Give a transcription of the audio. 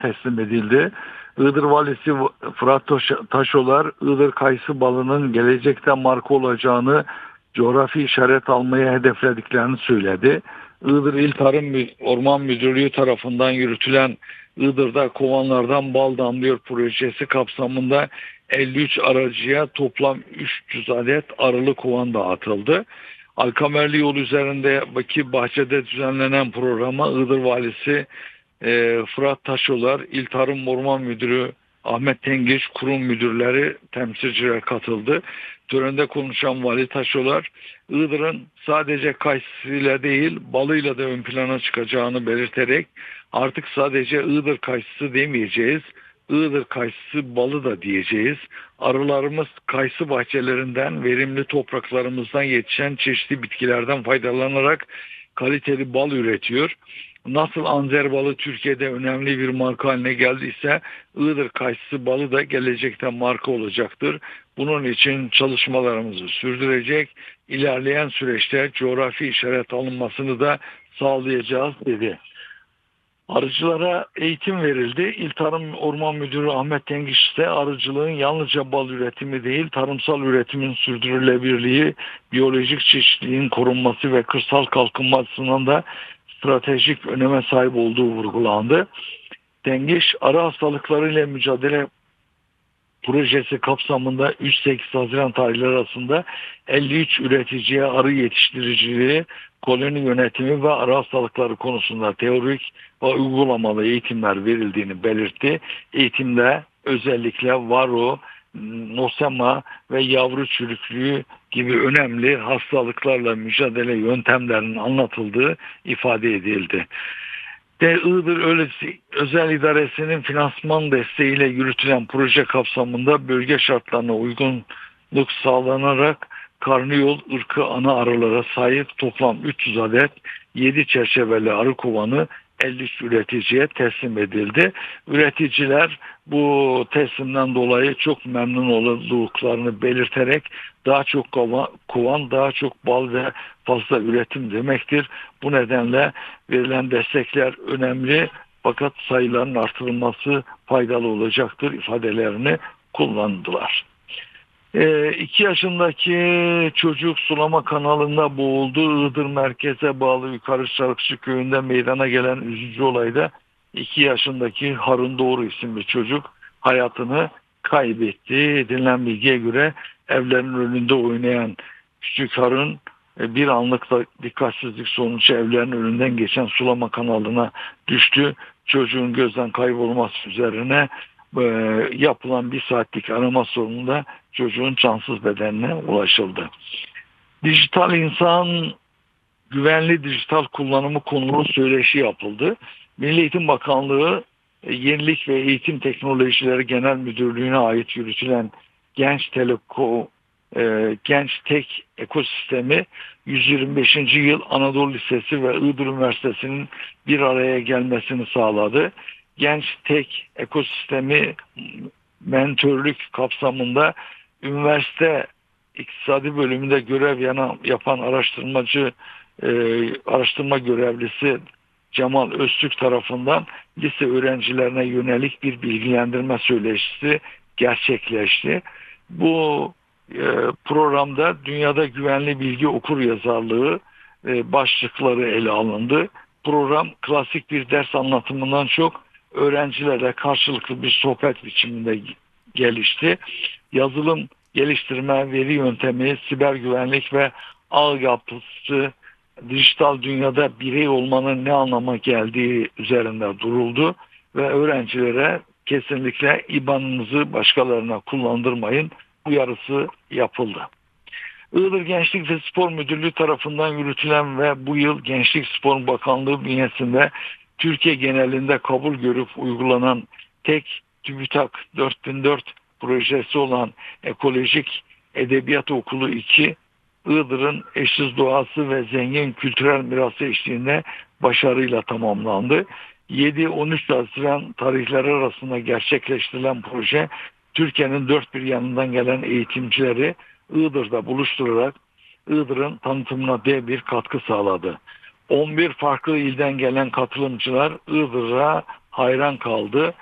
teslim edildi. Iğdır Valisi Fırat Taşolar, Iğdır kayısı balının gelecekte marka olacağını, coğrafi işaret almayı hedeflediklerini söyledi. Iğdır İl Tarım Orman Müdürlüğü tarafından yürütülen Iğdır'da kovanlardan bal damlıyor projesi kapsamında 53 aracıya toplam 300 adet arılı kovan dağıtıldı. Alkamerli yol üzerindeki bahçede düzenlenen programa Iğdır Valisi Fırat Taşolar, İl Tarım Orman Müdürü Ahmet Tengiç, kurum müdürleri, temsilciler katıldı. Törende konuşan Vali Taşolar, Iğdır'ın sadece kayısıyla değil balıyla da ön plana çıkacağını belirterek artık sadece Iğdır kayısı demeyeceğiz, Iğdır kayısı balı da diyeceğiz. Arılarımız kayısı bahçelerinden, verimli topraklarımızdan yetişen çeşitli bitkilerden faydalanarak kaliteli bal üretiyor. Nasıl Anzer balı Türkiye'de önemli bir marka haline geldiyse Iğdır kayısı balı da gelecekte marka olacaktır. Bunun için çalışmalarımızı sürdürecek, ilerleyen süreçte coğrafi işaret alınmasını da sağlayacağız dedi. Arıcılara eğitim verildi. İl Tarım Orman Müdürü Ahmet Tengiç ise arıcılığın yalnızca bal üretimi değil, tarımsal üretimin sürdürülebilirliği, biyolojik çeşitliliğin korunması ve kırsal kalkınma açısından da stratejik öneme sahip olduğu vurgulandı. Tengiç, arı hastalıklarıyla mücadele projesi kapsamında 3-8 Haziran tarihleri arasında 53 üreticiye arı yetiştiriciliği, koloni yönetimi ve arı hastalıkları konusunda teorik ve uygulamalı eğitimler verildiğini belirtti. Eğitimde özellikle varo, nosema ve yavru çürüklüğü gibi önemli hastalıklarla mücadele yöntemlerinin anlatıldığı ifade edildi. Iğdır Özel İdaresi'nin finansman desteğiyle yürütülen proje kapsamında bölge şartlarına uygunluk sağlanarak karnıyol ırkı ana arılara sahip toplam 300 adet 7 çerçeveli arı kovanı 53 üreticiye teslim edildi. Üreticiler bu teslimden dolayı çok memnun olduklarını belirterek daha çok kovan, daha çok bal ve fazla üretim demektir. Bu nedenle verilen destekler önemli fakat sayıların artırılması faydalı olacaktır ifadelerini kullandılar. 2 yaşındaki çocuk sulama kanalında boğuldu. Iğdır merkeze bağlı Yukarı Çarıkçı köyünde meydana gelen üzücü olayda 2 yaşındaki Harun Doğru isimli çocuk hayatını kaybetti. Edinilen bilgiye göre evlerin önünde oynayan küçük Harun bir anlık dikkatsizlik sonucu evlerin önünden geçen sulama kanalına düştü. Çocuğun gözden kaybolması üzerine yapılan 1 saatlik arama sonunda çocuğun cansız bedenine ulaşıldı. Dijital insan güvenli dijital kullanımı konulu söyleşi yapıldı. Milli Eğitim Bakanlığı Yenilik ve Eğitim Teknolojileri Genel Müdürlüğü'ne ait yürütülen Genç Tek Ekosistemi 125. yıl Anadolu Lisesi ve Iğdır Üniversitesi'nin bir araya gelmesini sağladı. Genç Tek Ekosistemi mentörlük kapsamında üniversite iktisadi bölümünde görev yapan araştırma görevlisi Cemal Öztürk tarafından lise öğrencilerine yönelik bir bilgilendirme söyleşisi gerçekleşti. Bu programda dünyada güvenli bilgi okuryazarlığı başlıkları ele alındı. Program klasik bir ders anlatımından çok öğrencilerle karşılıklı bir sohbet biçiminde gelişti. Yazılım geliştirme, veri yöntemi, siber güvenlik ve ağ yapısı, dijital dünyada birey olmanın ne anlama geldiği üzerinde duruldu ve öğrencilere kesinlikle IBAN'ınızı başkalarına kullandırmayın uyarısı yapıldı. Iğdır Gençlik ve Spor Müdürlüğü tarafından yürütülen ve bu yıl Gençlik Spor Bakanlığı bünyesinde Türkiye genelinde kabul görüp uygulanan tek TÜBİTAK 4004 projesi olan Ekolojik Edebiyat Okulu 2, Iğdır'ın eşsiz doğası ve zengin kültürel mirası eşliğinde başarıyla tamamlandı. 7-13 Haziran tarihleri arasında gerçekleştirilen proje, Türkiye'nin dört bir yanından gelen eğitimcileri Iğdır'da buluşturarak Iğdır'ın tanıtımına dev bir katkı sağladı. 11 farklı ilden gelen katılımcılar Iğdır'a hayran kaldı.